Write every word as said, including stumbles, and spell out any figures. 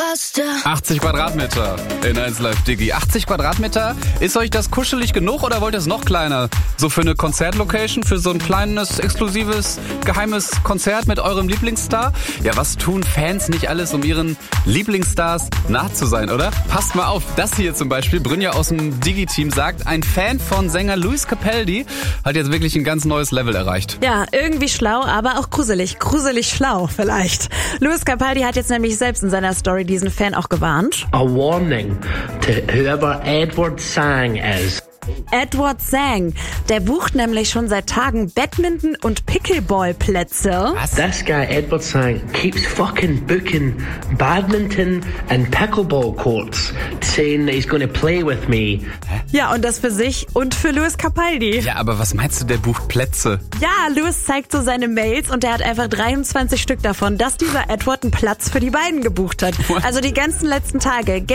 Basta. achtzig Quadratmeter in eins Live Diggi. achtzig Quadratmeter, ist euch das kuschelig genug oder wollt ihr es noch kleiner? So für eine Konzertlocation, für so ein kleines, exklusives, geheimes Konzert mit eurem Lieblingsstar? Ja, was tun Fans nicht alles, um ihren Lieblingsstars nah zu sein, oder? Passt mal auf, das hier zum Beispiel, Brynja aus dem Digi-Team sagt, ein Fan von Sänger Lewis Capaldi hat jetzt wirklich ein ganz neues Level erreicht. Ja, irgendwie schlau, aber auch gruselig. Gruselig schlau vielleicht. Lewis Capaldi hat jetzt nämlich selbst in seiner Story diesen Fan auch gewarnt. A warning to whoever Edward Sang is. Edward Sang, der bucht nämlich schon seit Tagen Badminton- und Pickleball-Plätze. Was? This guy, Edward Sang, keeps fucking booking badminton and pickleball courts, saying that he's going to play with me. Ja, und das für sich und für Lewis Capaldi. Ja, aber was meinst du, der bucht Plätze? Ja, Lewis zeigt so seine Mails und der hat einfach dreiundzwanzig Stück davon, dass dieser Edward einen Platz für die beiden gebucht hat. What? Also die ganzen letzten Tage.